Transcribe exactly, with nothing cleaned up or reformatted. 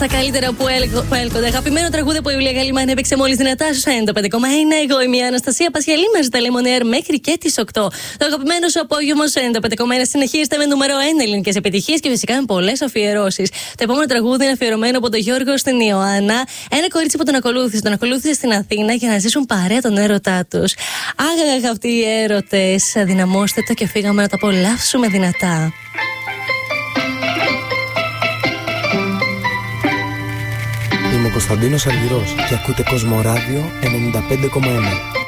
Τα καλύτερα που, έλκο, που έλκονται. Αγαπημένο τραγούδι που η Ιουλία Γαλλιμάν έπαιξε μόλις δυνατά στο ενενήντα πέντε κόμμα ένα. Εγώ είμαι η Αναστασία Πασιαλή μαζί τα Λεμονέρ μέχρι και τις οκτώ. Το αγαπημένο σου απόγευμα στο ενενήντα πέντε κόμμα ένα συνεχίζεται με νούμερο ένα ελληνικές επιτυχίες και φυσικά με πολλές αφιερώσεις. Το επόμενο τραγούδι είναι αφιερωμένο από τον Γιώργο στην Ιωάννα. Ένα κορίτσι που τον ακολούθησε. Τον ακολούθησε στην Αθήνα για να ζήσουν παρέα τον έρωτά τους. Άγαγα αυτοί οι έρωτες. Αδυναμώστε το και φύγαμε να το απολαύσουμε δυνατά. Είμαι ο Κωνσταντίνος Αργυρός και ακούτε Κοσμοράδιο ενενήντα πέντε κόμμα ένα.